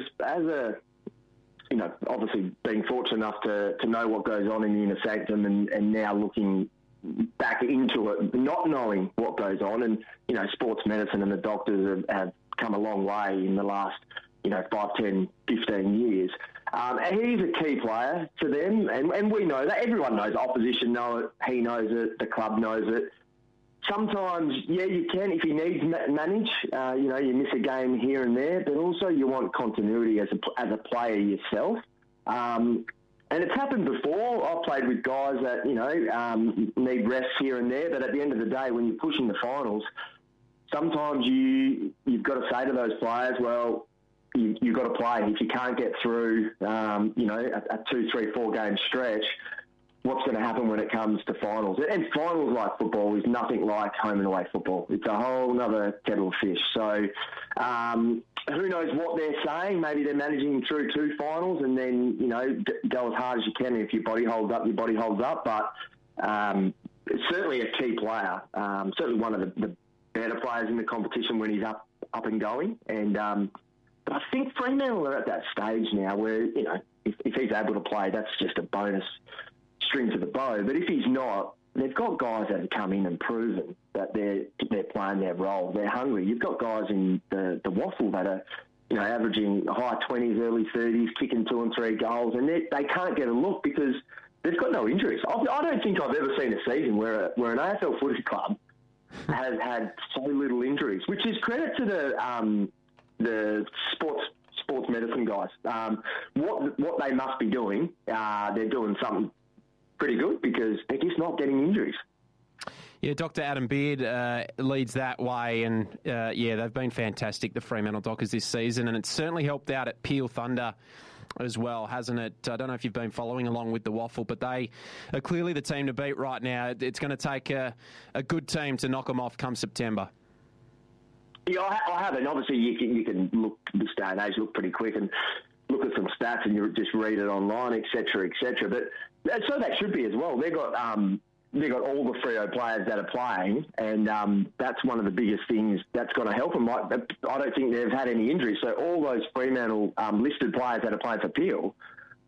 obviously being fortunate enough to know what goes on in the inner sanctum and now looking back into it, not knowing what goes on, and sports medicine and the doctors have come a long way in the last 5, 10, 15 years. He's a key player to them, and we know that. Everyone knows. Opposition know it. He knows it. The club knows it. Sometimes, you can, if he needs manage, you miss a game here and there, but also you want continuity as a player yourself. And it's happened before. I've played with guys that, need rest here and there, but at the end of the day, when you're pushing the finals, sometimes you've got to say to those players, well, you've got to play. If you can't get through, a 2, 3, 4 game stretch, what's going to happen when it comes to finals? And finals like football is nothing like home and away football. It's a whole other kettle of fish. So who knows what they're saying? Maybe they're managing through 2 finals and then, go as hard as you can. If your body holds up, your body holds up. But it's certainly a key player, certainly one of the better players in the competition when he's up and going. And but I think Fremantle are at that stage now where, if he's able to play, that's just a bonus string to the bow. But if he's not, they've got guys that have come in and proven that they're playing their role. They're hungry. You've got guys in the waffle that are, averaging high 20s, early 30s, kicking 2 and 3 goals, and they can't get a look because they've got no injuries. I don't think I've ever seen a season where an AFL footy club has had so little injuries, which is credit to the sports medicine guys. What they must be doing, they're doing something pretty good because they're just not getting injuries. Yeah, Dr. Adam Beard leads that way, and they've been fantastic, the Fremantle Dockers this season, and it's certainly helped out at Peel Thunder as well, hasn't it? I don't know if you've been following along with the Waffle, but they are clearly the team to beat right now. It's going to take a good team to knock them off come September. Yeah, I have, and obviously you can look this day and age, look pretty quick and look at some stats and you just read it online, etc., etc. But so that should be as well. They've got all the Freo players that are playing, and that's one of the biggest things that's going to help them. I don't think they've had any injuries, so all those Fremantle listed players that are playing for Peel,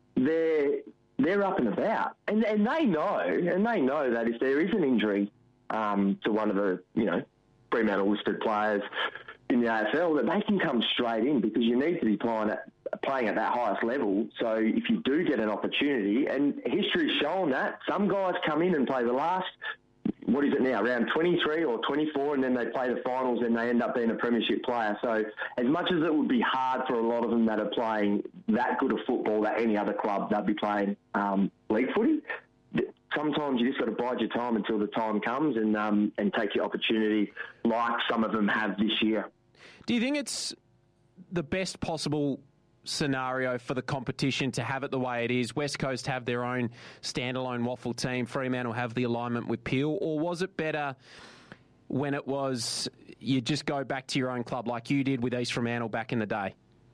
they're up and about, and they know that if there is an injury to one of the Fremantle listed players in the AFL, that they can come straight in because you need to be playing at that highest level. So if you do get an opportunity, and history's shown that, some guys come in and play the last, what is it now, around 23 or 24, and then they play the finals and they end up being a premiership player. So as much as it would be hard for a lot of them that are playing that good of football at any other club, they'd be playing league footy, sometimes you just got to bide your time until the time comes and take your opportunity like some of them have this year. Do you think it's the best possible scenario for the competition to have it the way it is? West Coast have their own standalone waffle team. Fremantle have the alignment with Peel. Or was it better when it was you just go back to your own club like you did with East Fremantle back in the day?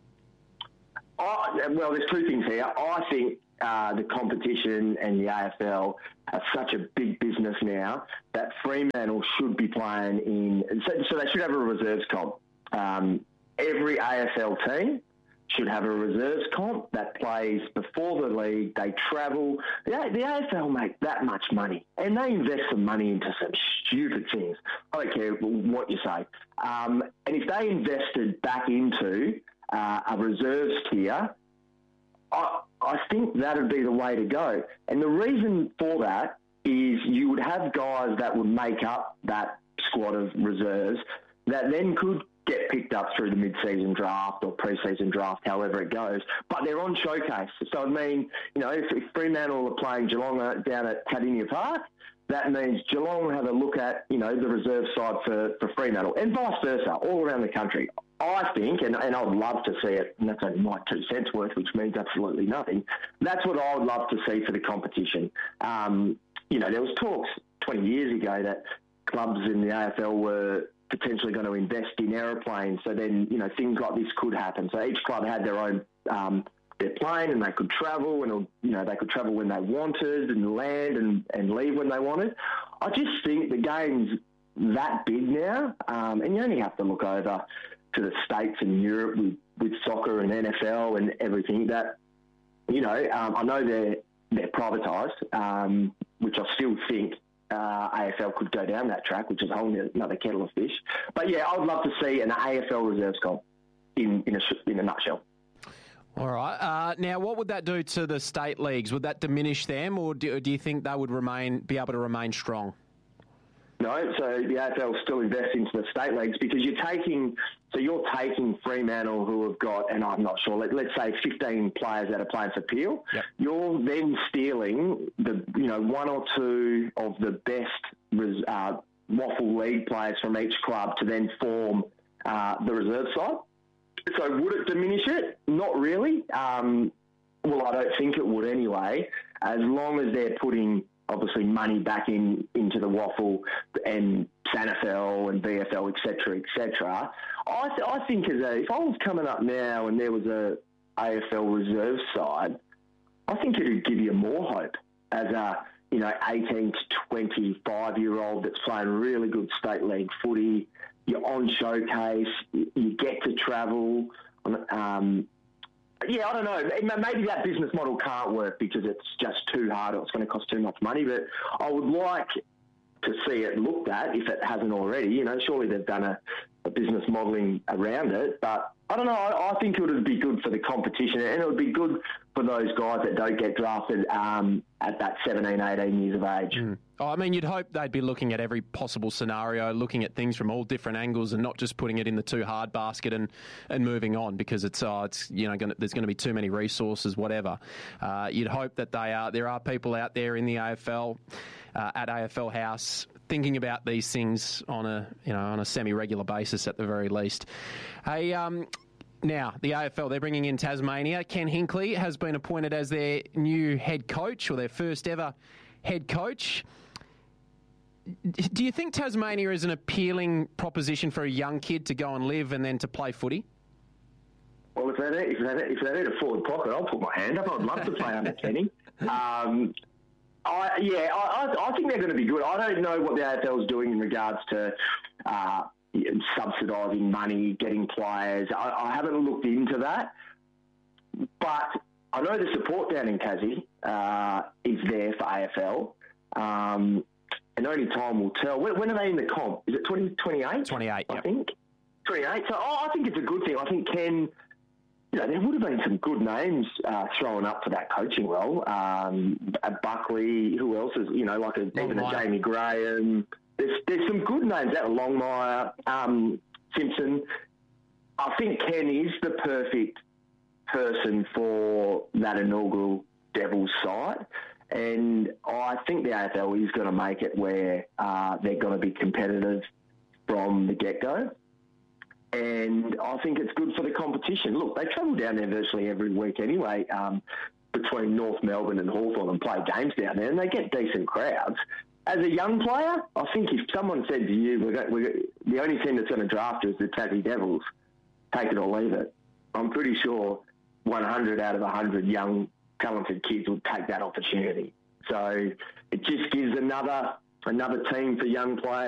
Well, there's two things here. I think the competition and the AFL are such a big business now that Fremantle should be playing in... So they should have a reserves comp. Every AFL team should have a reserves comp that plays before the league. They travel. The AFL make that much money, and they invest some money into some stupid things. I don't care what you say. And if they invested back into a reserves tier, I think that would be the way to go. And the reason for that is you would have guys that would make up that squad of reserves that then could get picked up through the mid-season draft or pre-season draft, however it goes. But they're on showcase. So, I mean, if Fremantle are playing Geelong down at Kardinia Park, that means Geelong have a look at, the reserve side for Fremantle, and vice versa, all around the country. I think, and I would love to see it, and that's only my 2 cents worth, which means absolutely nothing. That's what I would love to see for the competition. There was talks 20 years ago that clubs in the AFL were potentially going to invest in aeroplanes, so then, things like this could happen. So each club had their own their plane, and they could travel, and, they could travel when they wanted and land and leave when they wanted. I just think the game's that big now, and you only have to look over to the States and Europe with soccer and NFL and everything that, I know they're privatised, which I still think AFL could go down that track, which is a whole another kettle of fish. But yeah, I would love to see an AFL reserves comp in a nutshell. All right. Now, what would that do to the state leagues? Would that diminish them, or do you think they would be able to remain strong? No, so the AFL still invests into the state leagues because you're taking Fremantle, who have got, and I'm not sure, let's say 15 players that are playing for Peel. Yep. You're then stealing the one or two of the best waffle league players from each club to then form the reserve side. So would it diminish it? Not really. Well, I don't think it would anyway, as long as they're putting obviously money back into the waffle and SANFL and VFL, etc. I think if I was coming up now and there was a AFL reserve side, I think it would give you more hope as a 18 to 25-year-old that's playing really good state league footy. You're on showcase. You get to travel. Yeah, I don't know. Maybe that business model can't work because it's just too hard or it's going to cost too much money. But I would like to see it looked at if it hasn't already. Surely they've done a business modelling around it. But I don't know. I think it would be good for the competition, and it would be good for those guys that don't get drafted at that 17, 18 years of age. Oh, I mean, you'd hope they'd be looking at every possible scenario, looking at things from all different angles, and not just putting it in the too hard basket and moving on because there's going to be too many resources, whatever. You'd hope that there are people out there in the AFL at AFL House thinking about these things on a semi-regular basis at the very least. Hey, now, the AFL, they're bringing in Tasmania. Ken Hinkley has been appointed as their new head coach, or their first ever head coach. Do you think Tasmania is an appealing proposition for a young kid to go and live and then to play footy? Well, if they need a forward pocket, I'll put my hand up. I'd love to play under Kenny. I think they're going to be good. I don't know what the AFL is doing in regards to subsidising money, getting players. I haven't looked into that. But I know the support down in Tassie is there for AFL. And only time will tell. When are they in the comp? Is it 2028? 28, I think. 28. So I think it's a good thing. I think Ken, there would have been some good names thrown up for that coaching role. Buckley, who else is, even a Jamie Graham. There's some good names out of Longmire, Simpson. I think Ken is the perfect person for that inaugural Devils side. And I think the AFL is going to make it where they're going to be competitive from the get-go. And I think it's good for the competition. Look, they travel down there virtually every week anyway, between North Melbourne and Hawthorn, and play games down there, and they get decent crowds. As a young player, I think if someone said to you, the only team that's going to draft you is the Tassie Devils, take it or leave it, I'm pretty sure 100 out of 100 young, talented kids will take that opportunity. So it just gives another team for young players